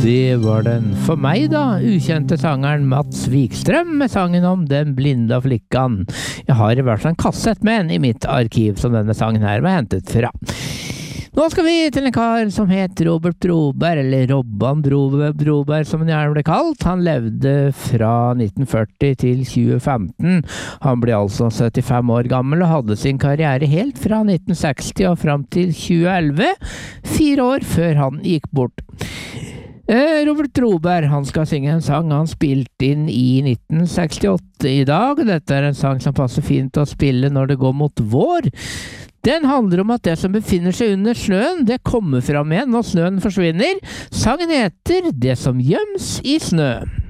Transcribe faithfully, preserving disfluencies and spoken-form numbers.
Det var den for meg da, ukjente sangeren Mats Wikstrøm med sangen om Den blinda flikkan. Jeg har i hvert fall en kassett med en i mitt arkiv som denne sangen her var hentet fra. Nå skal vi til en kar som het Robert Broberg, eller Robban Broberg som han gjerne ble kalt. Han levde fra nitten førti til tjue femten. Han ble altså syttifem år gammel og hadde sin karriere helt fra nitten seksti og fram til tjue elleve, fire år før han gikk bort. Robert Broberg, han skal synge en sang han spilte inn i nitten sekstiåtte i dag. Dette er en sang som passer fint å spille når det går mot vår. Den handler om at det som befinner seg under snøen, det kommer fram igjen når snøen forsvinner. Sangen heter Det som gjøms i snø.